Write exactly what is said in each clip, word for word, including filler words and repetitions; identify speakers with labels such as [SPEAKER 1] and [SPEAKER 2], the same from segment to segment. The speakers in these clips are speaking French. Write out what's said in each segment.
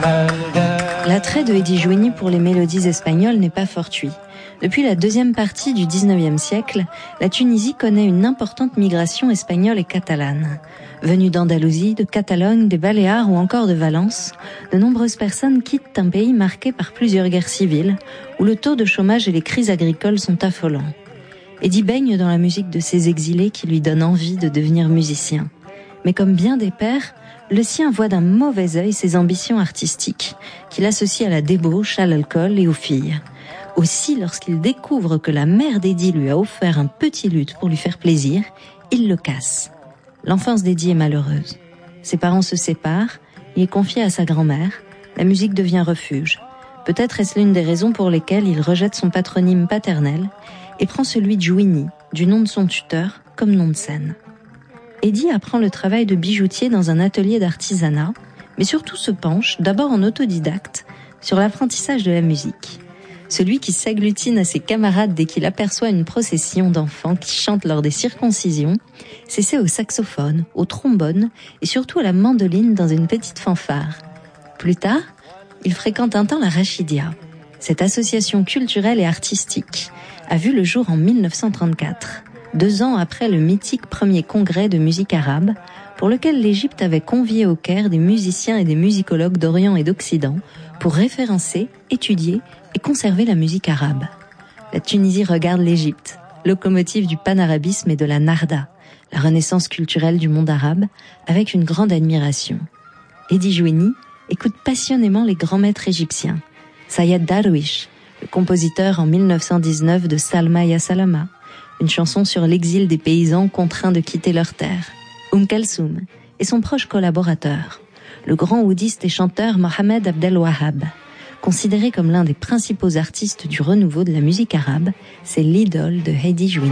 [SPEAKER 1] L'attrait de Eddie Jouini pour les mélodies espagnoles n'est pas fortuit. Depuis la deuxième partie du dix-neuvième siècle, la Tunisie connaît une importante migration espagnole et catalane. Venues d'Andalousie, de Catalogne, des Baléares ou encore de Valence, de nombreuses personnes quittent un pays marqué par plusieurs guerres civiles, où le taux de chômage et les crises agricoles sont affolants. Eddie baigne dans la musique de ces exilés qui lui donnent envie de devenir musicien. Mais comme bien des pères, le sien voit d'un mauvais œil ses ambitions artistiques, qu'il associe à la débauche, à l'alcool et aux filles. Aussi, lorsqu'il découvre que la mère d'Eddie lui a offert un petit luth pour lui faire plaisir, il le casse. L'enfance d'Eddie est malheureuse. Ses parents se séparent, il est confié à sa grand-mère, la musique devient refuge. Peut-être est-ce l'une des raisons pour lesquelles il rejette son patronyme paternel et prend celui de Jouini, du nom de son tuteur, comme nom de scène. Eddie apprend le travail de bijoutier dans un atelier d'artisanat, mais surtout se penche, d'abord en autodidacte, sur l'apprentissage de la musique. Celui qui s'agglutine à ses camarades dès qu'il aperçoit une procession d'enfants qui chantent lors des circoncisions, s'essaie au saxophone, au trombone et surtout à la mandoline dans une petite fanfare. Plus tard, il fréquente un temps la Rachidia. Cette association culturelle et artistique a vu le jour en mille neuf cent trente-quatre, deux ans après le mythique premier congrès de musique arabe, pour lequel l'Égypte avait convié au Caire des musiciens et des musicologues d'Orient et d'Occident pour référencer, étudier et conserver la musique arabe. La Tunisie regarde l'Égypte, locomotive du panarabisme et de la narda, la renaissance culturelle du monde arabe, avec une grande admiration. Eddie Jouini écoute passionnément les grands maîtres égyptiens. Sayed Darwish, le compositeur en mille neuf cent dix-neuf de Salma Ya Salama, une chanson sur l'exil des paysans contraints de quitter leur terre. Umm Kalsoum et son proche collaborateur, le grand oudiste et chanteur Mohamed Abdel Wahab. Considéré comme l'un des principaux artistes du renouveau de la musique arabe, c'est l'idole de Eddie Jouini.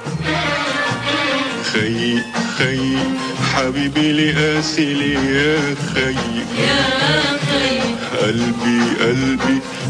[SPEAKER 1] خي خي حبيبي لقاسي لي يا خي يا خي قلبي قلبي